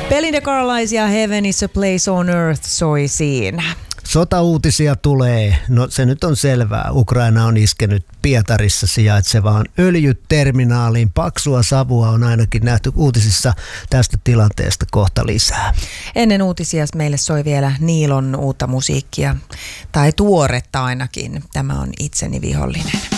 Belinda Carlisle ja Heaven is a Place on Earth soi siinä. Sotauutisia tulee. No se nyt on selvää. Ukraina on iskenyt Pietarissa sijaitsevaan öljyterminaaliin. Paksua savua on ainakin nähty uutisissa tästä tilanteesta kohta lisää. Ennen uutisia meille soi vielä Niilon uutta musiikkia, tai tuoretta ainakin. Tämä on Itseni vihollinen.